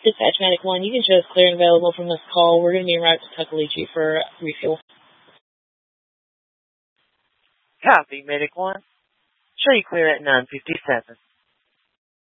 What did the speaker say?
Dispatch Medic 1, you can show us clear and available from this call. We're going to be en route to Tuckaleechee for refuel. Copy, Medic 1. Show you clear at 9:57.